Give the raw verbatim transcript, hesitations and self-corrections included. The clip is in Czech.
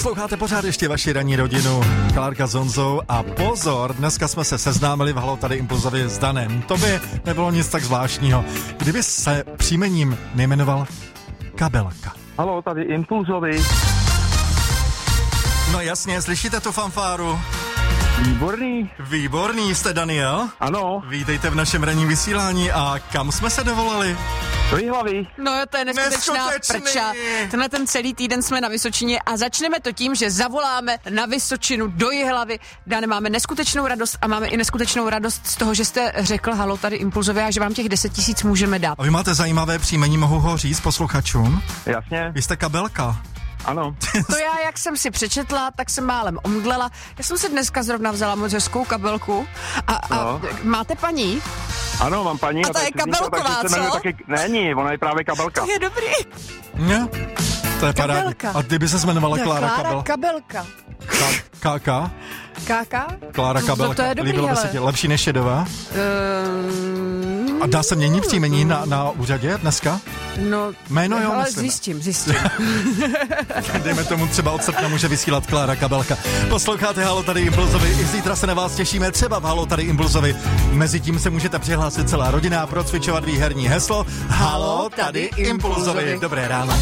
Posloucháte pořád ještě vaši ranní rodinu, Klárka s Honzou a pozor, dneska jsme se seznámili v Halo tady Impulzově s Danem. To by nebylo nic tak zvláštního, kdyby se příjmením nejmenoval Kabelka. Halo, tady Impulzový. No jasně, slyšíte tu fanfáru? Výborný. Výborný, jste Daniel? Ano. Vítejte v našem ranním vysílání a kam jsme se dovolali? Do Jihlavy. No to je neskutečná Neskutečný. prča. Tenhle ten celý týden jsme na Vysočině a začneme to tím, že zavoláme na Vysočinu do Jihlavy. Dáne, máme neskutečnou radost a máme i neskutečnou radost z toho, že jste řekl halo tady Impulzově a že vám těch deset tisíc můžeme dát. A vy máte zajímavé příjmení, mohu ho říct posluchačům? Jasně. Vy jste Kabelka. Ano. To já, jak jsem si přečetla, tak jsem málem omdlela. Já jsem si dneska zrovna vzala moc hezkou kabelku. A, a No. máte paní? Ano, mám paní. A ta to je kabelková, takže se jmenuje co? Taky... Není, ona je právě kabelka. To je dobrý. Ne? To je paráda. Kabelka. A kdyby se jmenovala No, Klára Klára Kabel? Kabelka. K K? Káka? Klára No, Kabelka. to je dobrý, Líbilo by hele. se ti lepší než Šedová? Um, A dá se měnit příjmení na, na úřadě dneska? No, Jméno jo, ale myslím. zjistím, zjistím. Dejme tomu třeba od srpna může vysílat Klára Kabelka. Posloucháte Halo tady Impulzovi. I zítra se na vás těšíme třeba v Halo tady Impulzovi. Mezitím se můžete přihlásit celá rodina a procvičovat výherní heslo Halo tady Impulzovi. Dobré ráno.